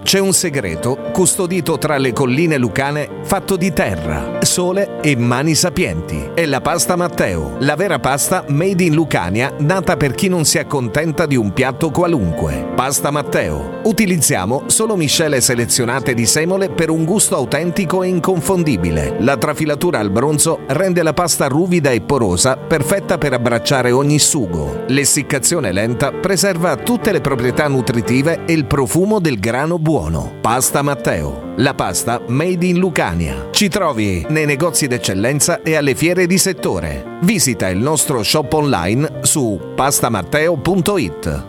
C'è un segreto custodito tra le colline lucane fatto di terra, sole e mani sapienti. È la pasta Matteo, la vera pasta made in Lucania, nata per chi non si accontenta di un piatto qualunque. Pasta Matteo. Utilizziamo solo miscele selezionate di semole per un gusto autentico e inconfondibile. La trafilatura al bronzo rende la pasta ruvida e porosa, perfetta per abbracciare ogni sugo. L'essiccazione lenta preserva tutte le proprietà nutritive e il profumo del grano buono. Pasta Matteo, la pasta made in Lucania. Ci trovi nei negozi d'eccellenza e alle fiere di settore. Visita il nostro shop online su pastamatteo.it.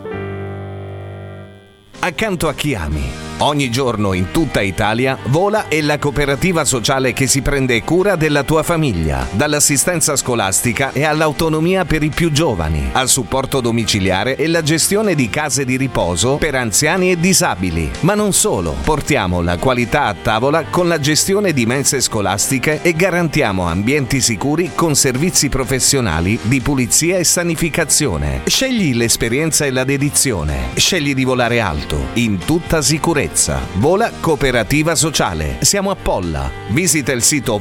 Accanto a chi ami. Ogni giorno in tutta Italia Vola è la cooperativa sociale che si prende cura della tua famiglia, dall'assistenza scolastica e all'autonomia per i più giovani, al supporto domiciliare e la gestione di case di riposo per anziani e disabili. Ma non solo, portiamo la qualità a tavola con la gestione di mense scolastiche e garantiamo ambienti sicuri con servizi professionali di pulizia e sanificazione. Scegli l'esperienza e la dedizione. Scegli di volare alto, in tutta sicurezza. Vola Cooperativa Sociale. Siamo a Polla. Visita il sito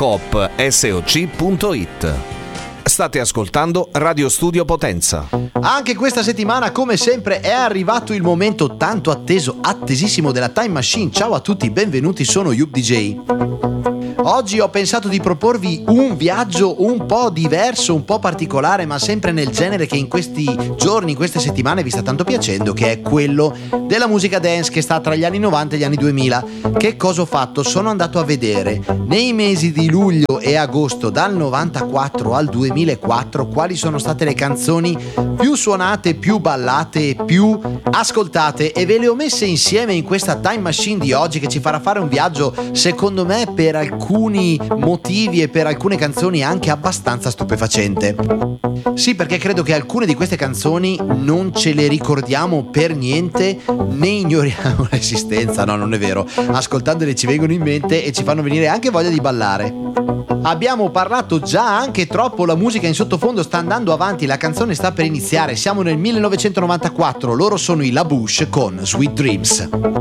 volacoopsoc.it. State ascoltando Radio Studio Potenza. Anche questa settimana, come sempre, è arrivato il momento tanto atteso, attesissimo della Time Machine. Ciao a tutti, benvenuti, sono Yup DJ. Oggi ho pensato di proporvi un viaggio un po' diverso, un po' particolare, ma sempre nel genere che in questi giorni, in queste settimane vi sta tanto piacendo, che è quello della musica dance che sta tra gli anni 90 e gli anni 2000. Che cosa ho fatto? Sono andato a vedere nei mesi di luglio e agosto dal 94 al 2004 quali sono state le canzoni più suonate, più ballate e più ascoltate, e ve le ho messe insieme in questa Time Machine di oggi, che ci farà fare un viaggio, secondo me, per alcuni motivi e per alcune canzoni anche abbastanza stupefacente. Sì, perché credo che alcune di queste canzoni non ce le ricordiamo per niente, ne ignoriamo l'esistenza. No, non è vero, ascoltandole ci vengono in mente e ci fanno venire anche voglia di ballare. Abbiamo parlato già anche troppo, la musica in sottofondo sta andando avanti, la canzone sta per iniziare. Siamo nel 1994, loro sono i La Bouche con Sweet Dreams.